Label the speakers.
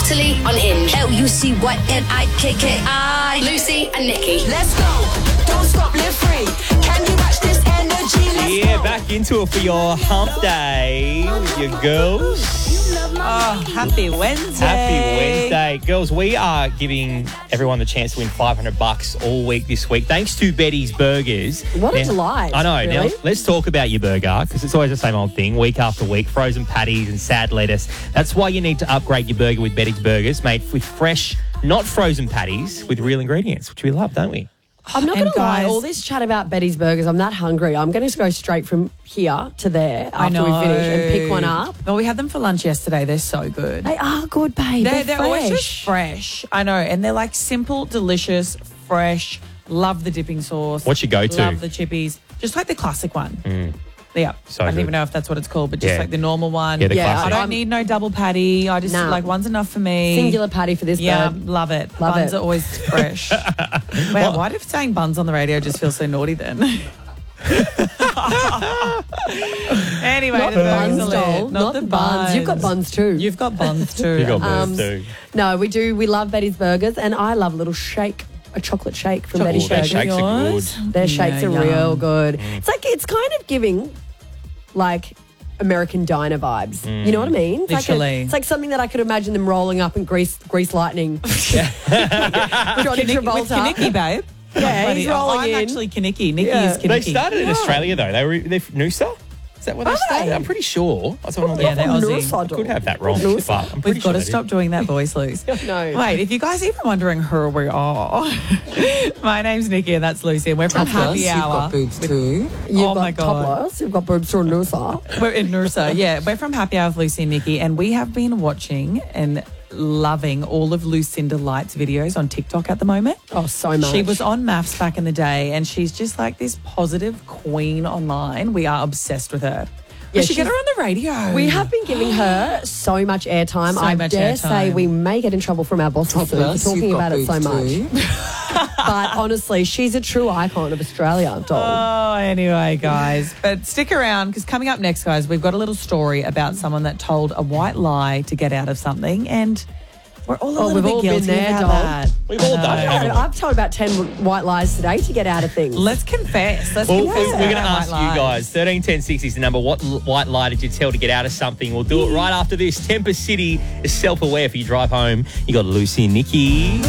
Speaker 1: Utterly Unhinged.
Speaker 2: LUCYNIKKI.
Speaker 1: Lucy and Nikki.
Speaker 2: Let's go. Don't stop, live free. Can you match this energy? Let's
Speaker 3: Yeah,
Speaker 2: go.
Speaker 3: back into it for your hump day with your girls.
Speaker 4: Oh, happy Wednesday.
Speaker 3: Happy Wednesday. Girls, we are giving everyone the chance to win $500 all week this week, thanks to Betty's Burgers.
Speaker 5: What a
Speaker 3: Now-
Speaker 5: delight,
Speaker 3: I know.
Speaker 5: really.
Speaker 3: Now, let's talk about your burger, because it's always the same old thing, week after week, frozen patties and sad lettuce. That's why you need to upgrade your burger with Betty's Burgers, made with fresh, not frozen patties with real ingredients, which we love, don't we?
Speaker 5: I'm not
Speaker 4: And
Speaker 5: going to lie,
Speaker 4: guys-
Speaker 5: all this chat about Betty's Burgers, I'm that hungry. I'm going to go straight from here to there after we finish and pick one up.
Speaker 4: Well, we had them for lunch yesterday. They're so good.
Speaker 5: They are good, babe.
Speaker 4: They're always
Speaker 5: fresh.
Speaker 4: just fresh. I know. And they're like simple, delicious, fresh. Love the dipping sauce.
Speaker 3: What's your go-to?
Speaker 4: Love the chippies. Just like the classic one. Yeah.
Speaker 3: So
Speaker 4: I don't
Speaker 3: good.
Speaker 4: even know if that's what it's called, but just
Speaker 3: Yeah.
Speaker 4: like the normal one.
Speaker 3: Yeah, the
Speaker 5: Yeah,
Speaker 3: classic.
Speaker 4: I don't
Speaker 5: I'm-
Speaker 4: need no double patty. I just
Speaker 5: Nah.
Speaker 4: like one's enough for me.
Speaker 5: Singular patty for this
Speaker 4: Yeah,
Speaker 5: bird.
Speaker 4: love it.
Speaker 5: Love
Speaker 4: buns
Speaker 5: it.
Speaker 4: are always fresh. Wow, why did saying buns on the radio just feel so naughty then? Anyway,
Speaker 5: Not
Speaker 4: the
Speaker 5: the
Speaker 4: burgers
Speaker 5: buns,
Speaker 4: are
Speaker 5: doll.
Speaker 4: lit.
Speaker 5: Not the buns. You've got buns too.
Speaker 4: You've got buns too.
Speaker 3: You got burgers too.
Speaker 5: No, we do. We love Betty's Burgers, and I love a little shake, a chocolate shake from Betty's
Speaker 3: Oh, their
Speaker 5: Burgers.
Speaker 3: shakes are good.
Speaker 4: Yours?
Speaker 5: Their shakes are
Speaker 4: Yeah,
Speaker 5: real
Speaker 4: yum.
Speaker 5: good. It's kind of giving like American Diner vibes. You know what I mean? It's
Speaker 4: Literally.
Speaker 5: it's like something that I could imagine them rolling up in grease lightning. Johnny
Speaker 4: With
Speaker 5: Travolta.
Speaker 4: Kinnicky, babe.
Speaker 5: Yeah, he's rolling
Speaker 4: I'm
Speaker 5: in.
Speaker 4: actually Kinnicky. Nikki
Speaker 5: Yeah.
Speaker 4: is Kinnicky.
Speaker 3: They started in Australia, though. They're Noosa? Is that where they started?
Speaker 5: they?
Speaker 3: I'm pretty sure. I don't know.
Speaker 4: Yeah, they're Aussie.
Speaker 5: Noosa,
Speaker 3: Could have that wrong,
Speaker 5: Noosa.
Speaker 3: but I'm pretty
Speaker 4: We've got to
Speaker 3: sure they
Speaker 4: stop
Speaker 3: did.
Speaker 4: doing that voice, Luz.
Speaker 5: No.
Speaker 4: Wait, if you guys are even wondering who we are, my name's Nikki and that's Lucy and we're from Happy Hour.
Speaker 2: boobs too.
Speaker 5: You've
Speaker 4: Oh
Speaker 5: got
Speaker 4: my God.
Speaker 5: topless. You've got boobs through Noosa.
Speaker 4: We're in Noosa. Yeah, we're from Happy Hour with Lucy and Nikki and we have been watching and loving all of Lucinda Light's videos on TikTok at the moment.
Speaker 5: Oh, so much.
Speaker 4: She was on Maths back in the day and she's just like this positive queen online. We are obsessed with her.
Speaker 5: Yeah,
Speaker 4: We should get
Speaker 5: she's-
Speaker 4: her on the radio.
Speaker 5: We have been giving her so much airtime.
Speaker 4: So
Speaker 5: I
Speaker 4: much
Speaker 5: dare say
Speaker 4: airtime.
Speaker 5: we may get in trouble from our bosses soon for talking about it so much. But honestly, she's a true icon of Australia, doll.
Speaker 4: Oh, anyway, guys. But stick around because coming up next, guys, we've got a little story about someone that told a white lie to get out of something. And we're all a little
Speaker 5: we've
Speaker 4: bit
Speaker 5: all been
Speaker 4: guilty
Speaker 5: there,
Speaker 4: about
Speaker 5: doll.
Speaker 4: that.
Speaker 3: We've all
Speaker 4: I
Speaker 3: done it,
Speaker 4: know.
Speaker 3: haven't we?
Speaker 5: I've told about 10 white lies today to get out of things.
Speaker 4: Let's confess. Let's
Speaker 3: Well,
Speaker 4: confess.
Speaker 3: we're going to
Speaker 4: about
Speaker 3: ask
Speaker 4: white
Speaker 3: you
Speaker 4: lies.
Speaker 3: guys. 131060 is the number. What white lie did you tell to get out of something? We'll do it right after this. Tempest City is self-aware for your drive home. You got Lucy and Nikki.